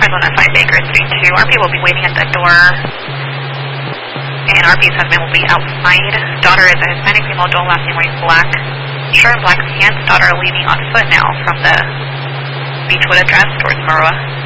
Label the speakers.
Speaker 1: Arizona 5 Acres 32. RP will be waiting at the door. And RP's husband will be outside. Daughter is a Hispanic female, dual last name wearing black. Shirt and black pants. Daughter leaving on foot now from the Beechwood address towards Marua.